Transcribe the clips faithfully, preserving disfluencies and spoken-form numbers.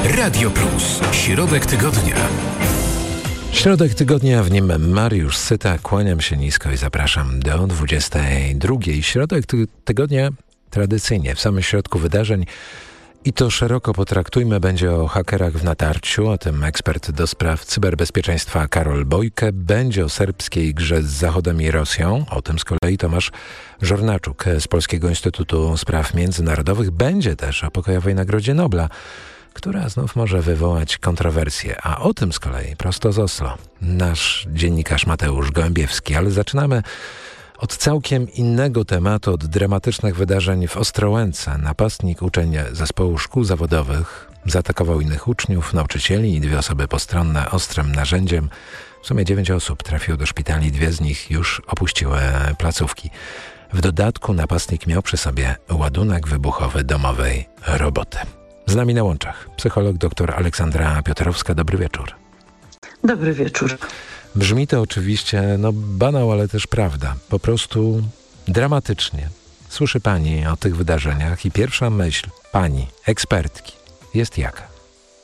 Radio Plus. Środek tygodnia. Środek tygodnia, w nim Mariusz Syta. Kłaniam się nisko i zapraszam do dwudziestej drugiej. Środek ty- tygodnia tradycyjnie w samym środku wydarzeń. I to szeroko potraktujmy, będzie o hakerach w natarciu, o tym ekspert do spraw cyberbezpieczeństwa Karol Bojke, będzie o serbskiej grze z Zachodem i Rosją, o tym z kolei Tomasz Żornaczuk z Polskiego Instytutu Spraw Międzynarodowych, będzie też o pokojowej Nagrodzie Nobla, która znów może wywołać kontrowersje, a o tym z kolei prosto z Oslo nasz dziennikarz Mateusz Gołębiewski, ale zaczynamy od całkiem innego tematu, od dramatycznych wydarzeń w Ostrołęce. Napastnik, uczeń zespołu szkół zawodowych, zaatakował innych uczniów, nauczycieli i dwie osoby postronne ostrym narzędziem. W sumie dziewięć osób trafiło do szpitali, dwie z nich już opuściły placówki. W dodatku napastnik miał przy sobie ładunek wybuchowy domowej roboty. Z nami na łączach psycholog dr Aleksandra Piotrowska. Dobry wieczór. Dobry wieczór. Brzmi to oczywiście, no banał, ale też prawda. Po prostu dramatycznie. Słyszy pani o tych wydarzeniach i pierwsza myśl pani, ekspertki, jest jaka?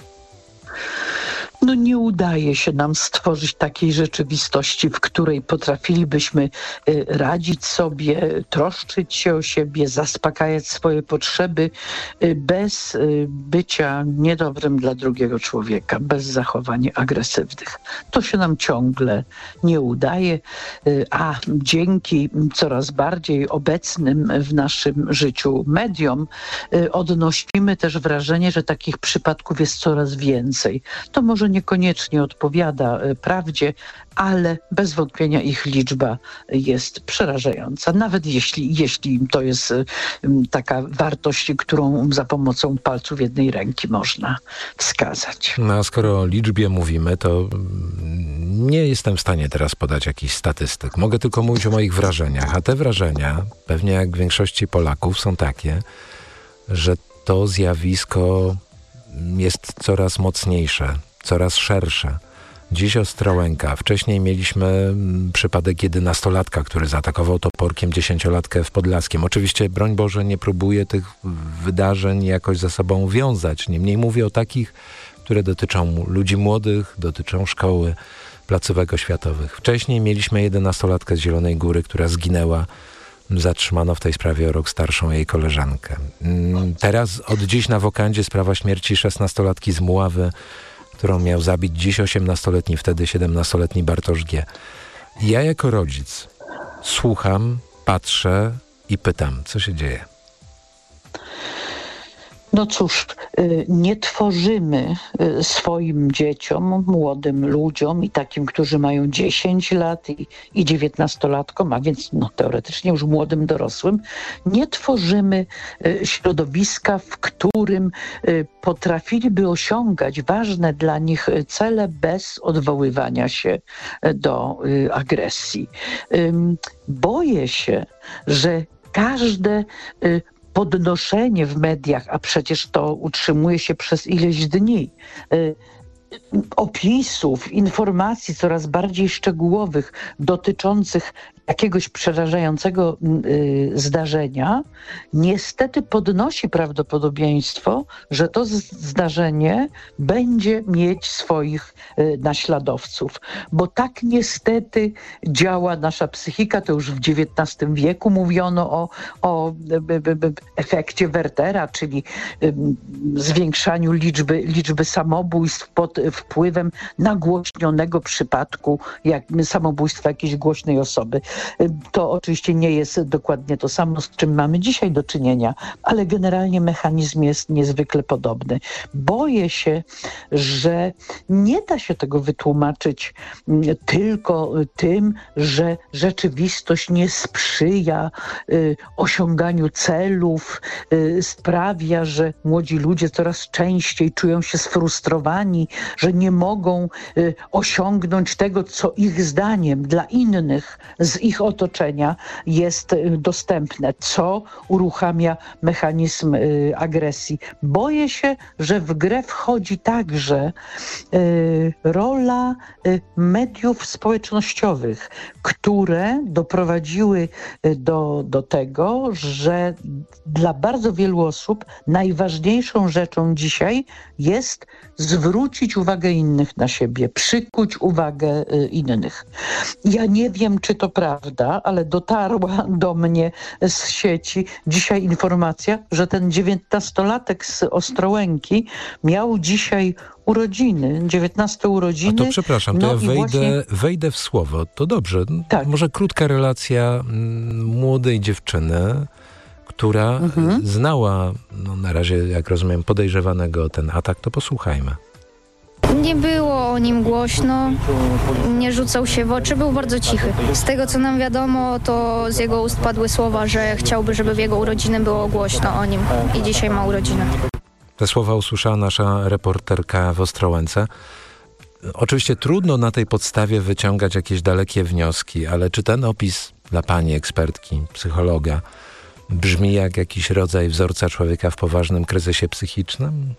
No nie udaje się nam stworzyć takiej rzeczywistości, w której potrafilibyśmy radzić sobie, troszczyć się o siebie, zaspokajać swoje potrzeby bez bycia niedobrym dla drugiego człowieka, bez zachowań agresywnych. To się nam ciągle nie udaje, a dzięki coraz bardziej obecnym w naszym życiu mediom odnosimy też wrażenie, że takich przypadków jest coraz więcej. To może niekoniecznie odpowiada prawdzie, ale bez wątpienia ich liczba jest przerażająca. Nawet jeśli, jeśli to jest taka wartość, którą za pomocą palców jednej ręki można wskazać. No a skoro o liczbie mówimy, to nie jestem w stanie teraz podać jakichś statystyk. Mogę tylko mówić o moich wrażeniach, a te wrażenia, pewnie jak w większości Polaków, są takie, że to zjawisko jest coraz mocniejsze, coraz szersze. Dziś Ostrołęka. Wcześniej mieliśmy przypadek jedenastolatka, który zaatakował toporkiem dziesięciolatkę w Podlaskiem. Oczywiście, broń Boże, nie próbuję tych wydarzeń jakoś ze sobą wiązać. Niemniej mówię o takich, które dotyczą ludzi młodych, dotyczą szkoły, placówek oświatowych. Wcześniej mieliśmy jedenastolatkę z Zielonej Góry, która zginęła. Zatrzymano w tej sprawie o rok starszą jej koleżankę. Teraz od dziś na wokandzie sprawa śmierci szesnastolatki z Mławy, którą miał zabić dziś osiemnastoletni, wtedy siedemnastoletni Bartosz G. Ja jako rodzic słucham, patrzę i pytam, co się dzieje. No cóż, nie tworzymy swoim dzieciom, młodym ludziom i takim, którzy mają dziesięć lat i, i dziewiętnastolatkom, a więc no, teoretycznie już młodym dorosłym, nie tworzymy środowiska, w którym potrafiliby osiągać ważne dla nich cele bez odwoływania się do agresji. Boję się, że każde podnoszenie w mediach, a przecież to utrzymuje się przez ileś dni, y, opisów, informacji coraz bardziej szczegółowych dotyczących jakiegoś przerażającego y, zdarzenia, niestety podnosi prawdopodobieństwo, że to z- zdarzenie będzie mieć swoich y, naśladowców. Bo tak niestety działa nasza psychika. To już w dziewiętnastym wieku mówiono o, o b, b, b, efekcie Wertera, czyli y, zwiększaniu liczby, liczby samobójstw pod wpływem nagłośnionego przypadku jak samobójstwa jakiejś głośnej osoby. To oczywiście nie jest dokładnie to samo, z czym mamy dzisiaj do czynienia, ale generalnie mechanizm jest niezwykle podobny. Boję się, że nie da się tego wytłumaczyć tylko tym, że rzeczywistość nie sprzyja y, osiąganiu celów, y, sprawia, że młodzi ludzie coraz częściej czują się sfrustrowani, że nie mogą y, osiągnąć tego, co ich zdaniem dla innych z ich otoczenia jest dostępne, co uruchamia mechanizm agresji. Boję się, że w grę wchodzi także rola mediów społecznościowych, które doprowadziły do, do tego, że dla bardzo wielu osób najważniejszą rzeczą dzisiaj jest zwrócić uwagę innych na siebie, przykuć uwagę innych. Ja nie wiem, czy to prawda, ale dotarła do mnie z sieci dzisiaj informacja, że ten dziewiętnastolatek z Ostrołęki miał dzisiaj urodziny, dziewiętnaste urodziny. A to przepraszam, to no ja wejdę, właśnie... wejdę w słowo. To dobrze. Tak. Może krótka relacja m, młodej dziewczyny, która mhm. znała, no na razie, jak rozumiem, podejrzewanego o ten atak, to posłuchajmy. Nie było o nim głośno, nie rzucał się w oczy, był bardzo cichy. Z tego, co nam wiadomo, to z jego ust padły słowa, że chciałby, żeby w jego urodziny było głośno o nim i dzisiaj ma urodziny. Te słowa usłyszała nasza reporterka w Ostrołęce. Oczywiście trudno na tej podstawie wyciągać jakieś dalekie wnioski, ale czy ten opis dla pani ekspertki, psychologa, brzmi jak jakiś rodzaj wzorca człowieka w poważnym kryzysie psychicznym?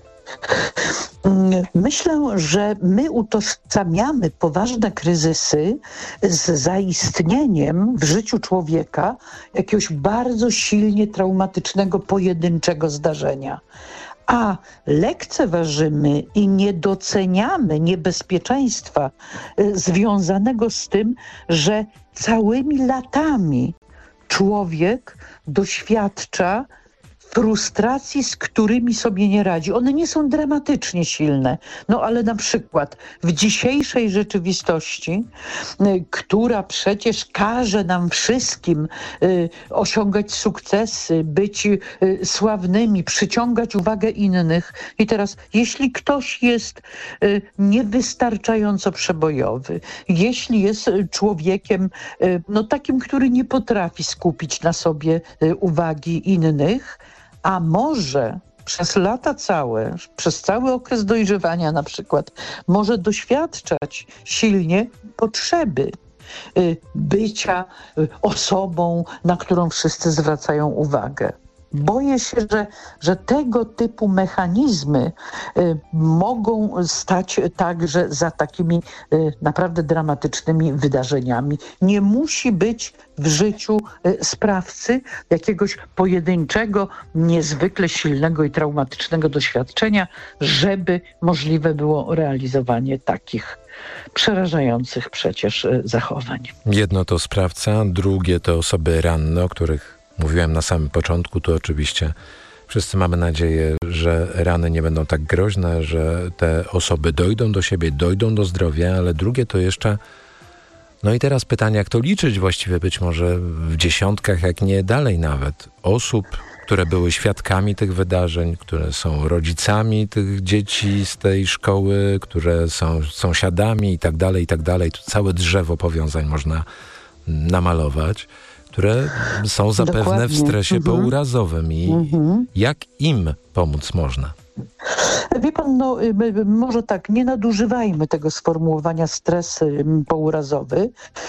Myślę, że my utożsamiamy poważne kryzysy z zaistnieniem w życiu człowieka jakiegoś bardzo silnie traumatycznego, pojedynczego zdarzenia. A lekceważymy i nie doceniamy niebezpieczeństwa związanego z tym, że całymi latami człowiek doświadcza frustracji, z którymi sobie nie radzi. One nie są dramatycznie silne. No ale na przykład w dzisiejszej rzeczywistości, y, która przecież każe nam wszystkim y, osiągać sukcesy, być y, sławnymi, przyciągać uwagę innych. I teraz, jeśli ktoś jest y, niewystarczająco przebojowy, jeśli jest y, człowiekiem y, no takim, który nie potrafi skupić na sobie y, uwagi innych, a może przez lata całe, przez cały okres dojrzewania na przykład, może doświadczać silnie potrzeby y, bycia y, osobą, na którą wszyscy zwracają uwagę. Boję się, że, że tego typu mechanizmy y, mogą stać także za takimi y, naprawdę dramatycznymi wydarzeniami. Nie musi być w życiu y, sprawcy jakiegoś pojedynczego, niezwykle silnego i traumatycznego doświadczenia, żeby możliwe było realizowanie takich przerażających przecież y, zachowań. Jedno to sprawca, drugie to osoby ranne, o których mówiłem na samym początku. Tu oczywiście wszyscy mamy nadzieję, że rany nie będą tak groźne, że te osoby dojdą do siebie, dojdą do zdrowia, ale drugie to jeszcze... No i teraz pytanie, jak to liczyć właściwie, być może w dziesiątkach, jak nie dalej nawet, osób, które były świadkami tych wydarzeń, które są rodzicami tych dzieci z tej szkoły, które są sąsiadami i tak dalej, i tak dalej. Tu całe drzewo powiązań można namalować, które są zapewne Dokładnie. w stresie mhm. pourazowym. I mhm. jak im pomóc można? Wie pan, no może tak, nie nadużywajmy tego sformułowania stres pourazowy,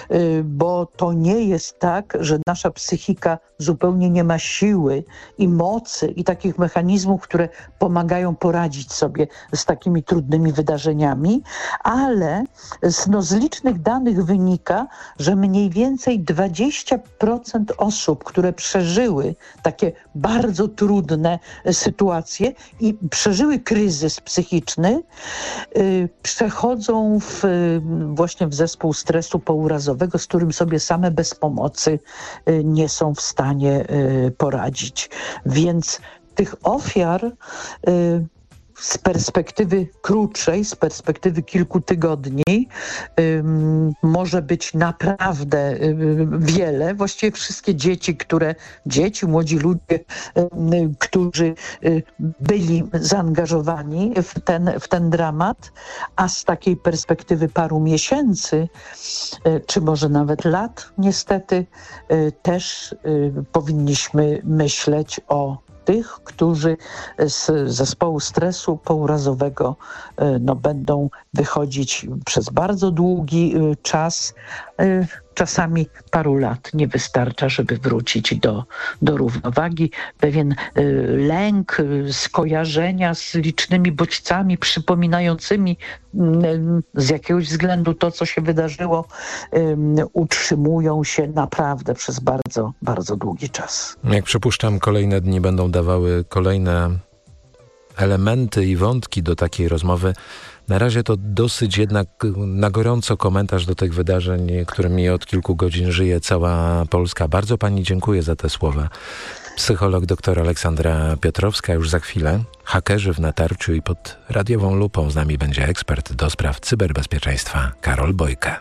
bo to nie jest tak, że nasza psychika zupełnie nie ma siły i mocy i takich mechanizmów, które pomagają poradzić sobie z takimi trudnymi wydarzeniami, ale z, no, z licznych danych wynika, że mniej więcej dwadzieścia procent osób, które przeżyły takie bardzo trudne sytuacje i przeżyły kryzys psychiczny, yy, przechodzą w, yy, właśnie w zespół stresu pourazowego, z którym sobie same bez pomocy yy, nie są w stanie yy, poradzić. Więc tych ofiar yy, z perspektywy krótszej, z perspektywy kilku tygodni ym, może być naprawdę ym, wiele. Właściwie wszystkie dzieci, które, dzieci, młodzi ludzie, ym, którzy y, byli zaangażowani w ten, w ten dramat, a z takiej perspektywy paru miesięcy, y, czy może nawet lat, niestety, y, też y, powinniśmy myśleć o tych, którzy z zespołu stresu pourazowego no, będą wychodzić przez bardzo długi czas czasami paru lat nie wystarcza, żeby wrócić do, do równowagi. Pewien y, lęk, y, skojarzenia z licznymi bodźcami przypominającymi y, z jakiegoś względu to, co się wydarzyło, y, utrzymują się naprawdę przez bardzo, bardzo długi czas. Jak przypuszczam, kolejne dni będą dawały kolejne elementy i wątki do takiej rozmowy. Na razie to dosyć jednak na gorąco komentarz do tych wydarzeń, którymi od kilku godzin żyje cała Polska. Bardzo pani dziękuję za te słowa. Psycholog dr Aleksandra Piotrowska już za chwilę. Hakerzy w natarciu i pod radiową lupą z nami będzie ekspert do spraw cyberbezpieczeństwa Karol Bojka.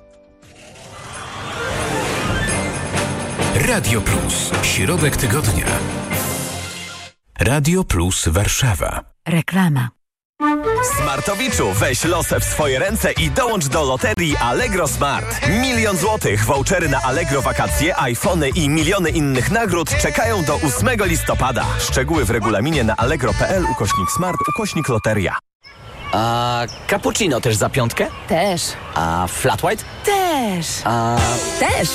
Radio Plus. Środek tygodnia. Radio Plus Warszawa. Reklama. Smartowiczu, weź losy w swoje ręce i dołącz do loterii Allegro Smart. Milion złotych, vouchery na Allegro wakacje, iPhony i miliony innych nagród czekają do ósmego listopada. Szczegóły w regulaminie na allegro.pl ukośnik smart ukośnik loteria. A cappuccino też za piątkę? Też. A flat white? Też. A Też.